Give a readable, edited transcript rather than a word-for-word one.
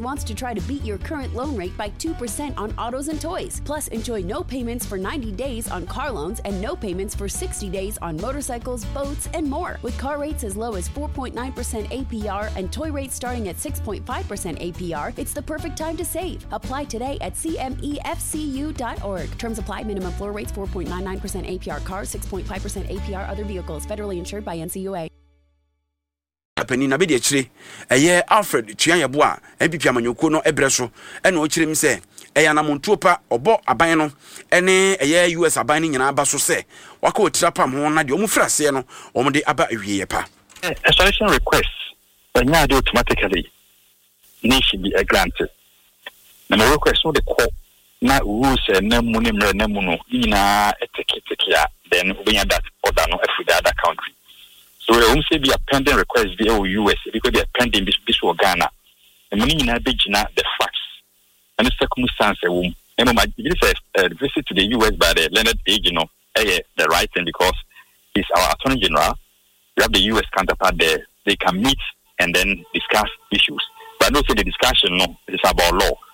wants to try to beat your current loan rate by 2% on autos and toys. Plus, enjoy no payments for 90 days on car loans and no payments for 60 days on motorcycles, boats, and more. With car rates as low as 4.9% APR and toy rates starting at 6.5% APR, it's the perfect time to save. Apply today at cmefcu.org. Terms apply. Minimum floor rates 4.99% APR cars, 6.5% APR other vehicles. Federally insured by NCUA. Penina be de chire eye Alfred Chianyabo a MPP amanyoko no ebreso e na o chire mi se eya na montuopa obo aban no ene eye US aban ni nyina aba so se waka otirapa ho na de omufrase no omde aba awieye pa extradition request anya de automatically need should be granted na my request no the court na rules na mu ni mre na mu no ina etiketikia then we that order no every other country. So we say be a pending request the US because they are pending this for Ghana. The money in Abidjan the facts and the circumstance and my visit to the US by the Leonard Agent the right thing because he's our Attorney General. We have the US counterpart there. They can meet and then discuss issues. But I don't say the discussion no, it's about law.